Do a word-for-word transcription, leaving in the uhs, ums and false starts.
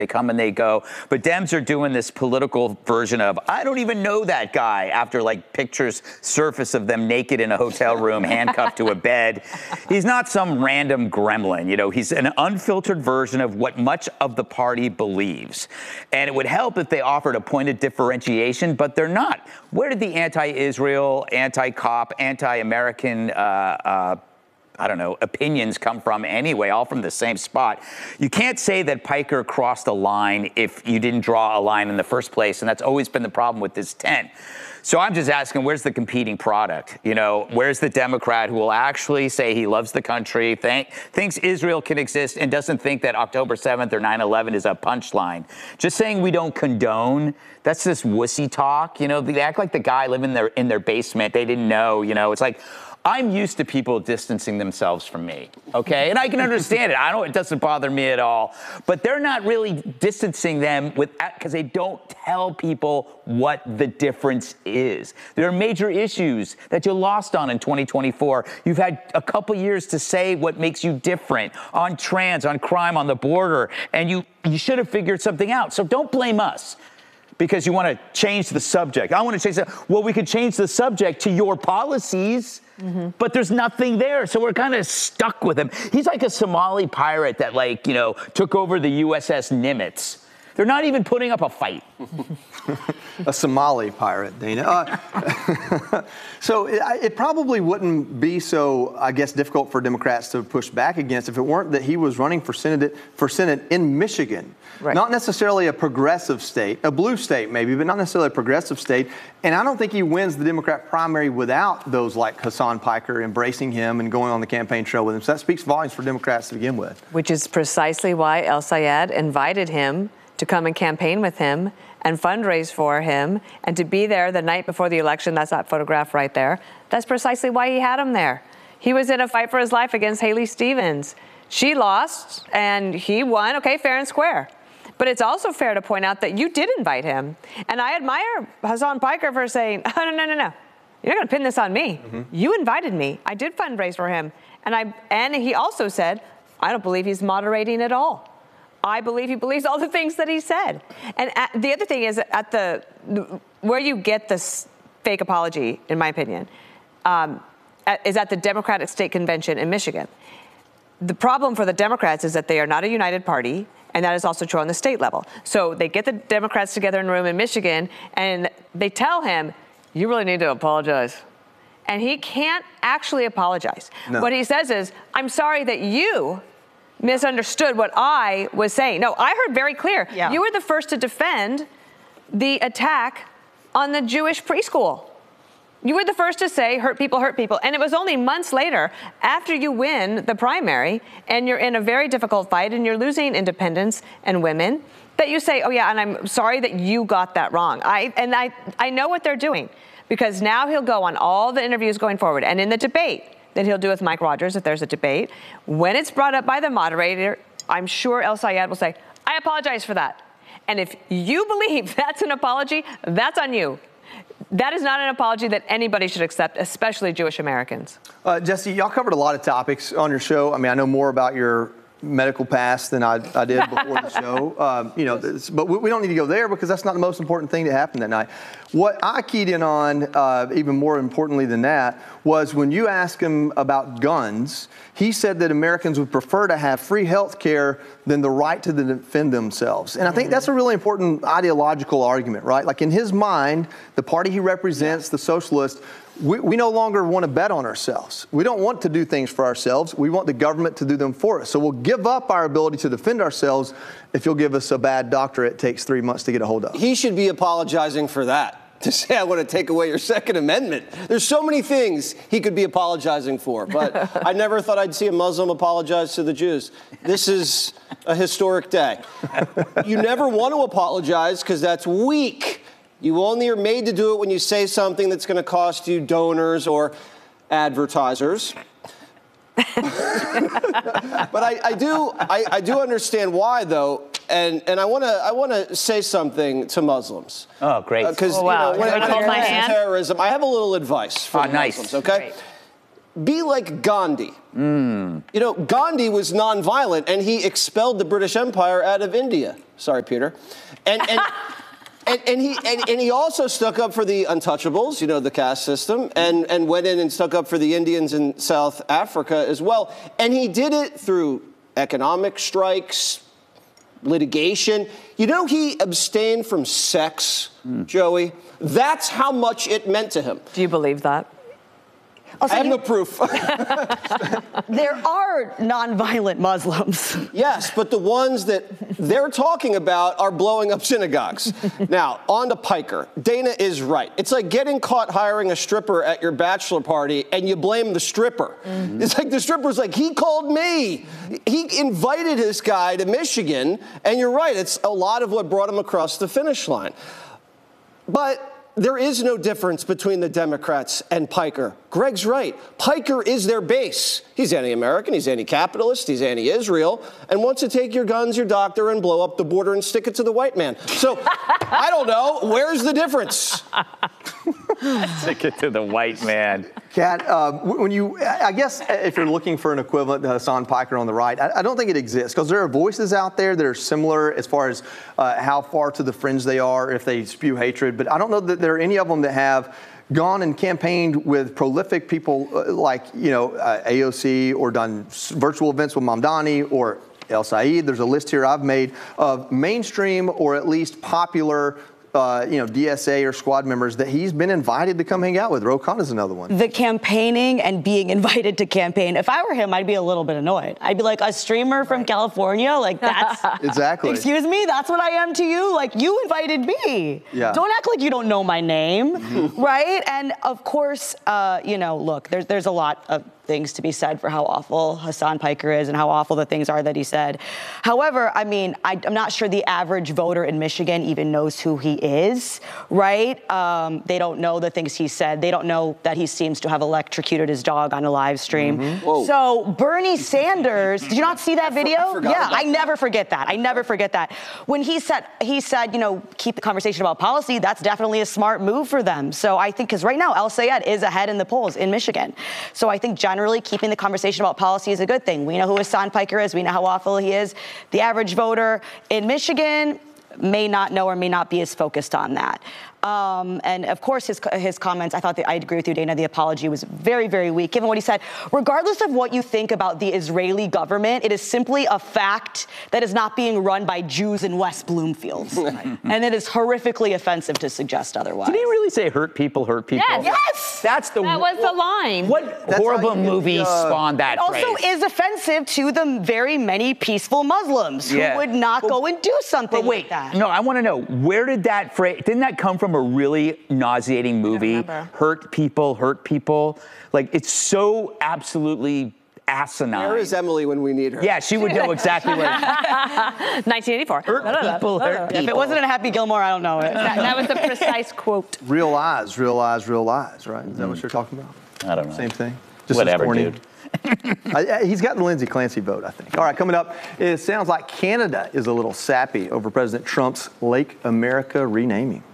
They come and they go. But Dems are doing this political version of, I don't even know that guy, after like pictures surface of them naked in a hotel room, handcuffed to a bed. He's not some random gremlin. You know, he's an unfiltered version of what much of the party believes. And it would help if they offered a point of differentiation, but they're not. Where did the anti-Israel, anti-cop, anti-American uh, uh, I don't know, opinions come from anyway, all from the same spot? You can't say that Piker crossed a line if you didn't draw a line in the first place, and that's always been the problem with this tent. So I'm just asking, where's the competing product? You know, where's the Democrat who will actually say he loves the country, think, thinks Israel can exist, and doesn't think that October seventh or nine eleven is a punchline? Just saying we don't condone, that's just wussy talk. You know, they act like the guy living in their, in their basement. They didn't know, you know, it's like, I'm used to people distancing themselves from me, okay? And I can understand it. I don't, it doesn't bother me at all. But they're not really distancing them with, because they don't tell people what the difference is. There are major issues that you lost on in twenty twenty-four. You've had a couple years to say what makes you different on trans, on crime, on the border, and you, you should have figured something out. So don't blame us because you want to change the subject. I want to change the, well, we could change the subject to your policies. Mm-hmm. But there's nothing there, so we're kind of stuck with him. He's like a Somali pirate that, like, you know, took over the U S S Nimitz. They're not even putting up a fight. A Somali pirate, Dana. Uh, so it, it probably wouldn't be so, I guess, difficult for Democrats to push back against if it weren't that he was running for Senate, for Senate in Michigan. Right. Not necessarily a progressive state, a blue state maybe, but not necessarily a progressive state. And I don't think he wins the Democrat primary without those like Hassan Piker embracing him and going on the campaign trail with him. So that speaks volumes for Democrats to begin with. Which is precisely why El Sayed invited him to come and campaign with him and fundraise for him and to be there the night before the election. That's that photograph right there. That's precisely why he had him there. He was in a fight for his life against Haley Stevens. She lost and he won. Okay, fair and square. But it's also fair to point out that you did invite him. And I admire Hassan Piker for saying, oh, no, no, no, no. You're not going to pin this on me. Mm-hmm. You invited me. I did fundraise for him. And I and he also said, I don't believe he's moderating at all. I believe he believes all the things that he said. And at, the other thing is, at the where you get this fake apology, in my opinion, um, at, is at the Democratic State Convention in Michigan. The problem for the Democrats is that they are not a united party. And that is also true on the state level. So they get the Democrats together in a room in Michigan, and they tell him, you really need to apologize. And he can't actually apologize. No. What he says is, I'm sorry that you misunderstood what I was saying. No, I heard very clear. Yeah. You were the first to defend the attack on the Jewish preschool. You were the first to say, hurt people, hurt people. And it was only months later, after you win the primary, and you're in a very difficult fight, and you're losing independents and women, that you say, oh, yeah, and I'm sorry that you got that wrong. I And I, I know what they're doing, because now he'll go on all the interviews going forward. And in the debate that he'll do with Mike Rogers, if there's a debate, when it's brought up by the moderator, I'm sure El Sayed will say, I apologize for that. And if you believe that's an apology, that's on you. That is not an apology that anybody should accept, especially Jewish Americans. Uh, Jesse, y'all covered a lot of topics on your show. I mean, I know more about your medical past than I, I did before the show. Um, you know, this, but we, we don't need to go there because that's not the most important thing that happened that night. What I keyed in on, uh, even more importantly than that, was when you asked him about guns, he said that Americans would prefer to have free health care than the right to defend themselves. And I think that's a really important ideological argument, right? Like in his mind, the party he represents, the socialists, We, we no longer want to bet on ourselves. We don't want to do things for ourselves. We want the government to do them for us. So we'll give up our ability to defend ourselves if you'll give us a bad doctor it takes three months to get a hold of. He should be apologizing for that, to say I want to take away your Second Amendment. There's so many things he could be apologizing for, but I never thought I'd see a Muslim apologize to the Jews. This is a historic day. You never want to apologize because that's weak. You only are made to do it when you say something that's going to cost you donors or advertisers. But I, I do, I, I do understand why, though, and and I want to, I want to say something to Muslims. Oh, great! Because uh, oh, wow. you know, when, when it comes to terrorism, I have a little advice for oh, nice. Muslims. Okay. Great. be like Gandhi. Mm. You know, Gandhi was nonviolent, and he expelled the British Empire out of India. Sorry, Peter. And and and, and he and, and he also stuck up for the untouchables, you know, the caste system, and and went in and stuck up for the Indians in South Africa as well. And he did it through economic strikes, litigation. You know, he abstained from sex, mm. Joey. That's how much it meant to him. Do you believe that? Also, I have you, no proof. There are nonviolent Muslims. Yes, but the ones that they're talking about are blowing up synagogues. Now, on to Piker. Dana is right. It's like getting caught hiring a stripper at your bachelor party and you blame the stripper. Mm-hmm. It's like the stripper's like, he called me. He invited this guy to Michigan, and you're right, it's a lot of what brought him across the finish line. But there is no difference between the Democrats and Piker. Greg's right. Piker is their base. He's anti-American, he's anti-capitalist, he's anti-Israel, and wants to take your guns, your doctor, and blow up the border and stick it to the white man. So, I don't know, where's the difference? Stick it to the white man. Kat, uh, when you, I guess if you're looking for an equivalent to Hassan Piker on the right, I, I don't think it exists, because there are voices out there that are similar as far as uh, how far to the fringe they are if they spew hatred, but I don't know that there are any of them that have gone and campaigned with prolific people uh, like, you know, uh, A O C, or done virtual events with Mamdani or El Sayed. There's a list here I've made of mainstream or at least popular Uh, you know, D S A or squad members that he's been invited to come hang out with. Ro Khanna is another one. The campaigning and being invited to campaign. If I were him, I'd be a little bit annoyed. I'd be like, a streamer from California? Like, that's... Exactly. Excuse me? That's what I am to you? Like, you invited me. Yeah. Don't act like you don't know my name, mm-hmm. right? And, of course, uh, you know, look, there's, there's a lot of things to be said for how awful Hassan Piker is and how awful the things are that he said. However, I mean, I, I'm not sure the average voter in Michigan even knows who he is, right? Um, they don't know the things he said. They don't know that he seems to have electrocuted his dog on a live stream. Mm-hmm. So Bernie Sanders, did you not see that video? I yeah, I that. never forget that. I never forget that. When he said, he said, you know, keep the conversation about policy, that's definitely a smart move for them. So I think, because right now, El Sayed is ahead in the polls in Michigan. So I think generally keeping the conversation about policy is a good thing. We know who Hassan Piker is. We know how awful he is. The average voter in Michigan may not know or may not be as focused on that. Um, and of course, his his comments, I thought that I agree with you, Dana, the apology was very, very weak, given what he said. Regardless of what you think about the Israeli government, it is simply a fact that is not being run by Jews in West Bloomfield. And it is horrifically offensive to suggest otherwise. Did he really say hurt people, hurt people? Yes. Yes! That's the That was the line. What That's horrible how you- movie uh, spawned that It also phrase? is offensive to the very many peaceful Muslims who Yeah. would not go and do something But wait, like that. no, I want to know, where did that phrase, didn't that come from a really nauseating movie? remember. Hurt people, hurt people. Like, it's so absolutely asinine. Where is Emily when we need her? Yeah, she would know exactly where. nineteen eighty-four. Hurt people, hurt people. If it wasn't in Happy Gilmore, I don't know it. That, that was the precise quote. Real eyes, real eyes, real eyes, right? Is that what you're talking about? I don't know. Same thing? Just as Whatever, corny? dude. I, I, he's got the Lindsey Clancy vote, I think. All right, coming up, it sounds like Canada is a little sappy over President Trump's Lake America renaming.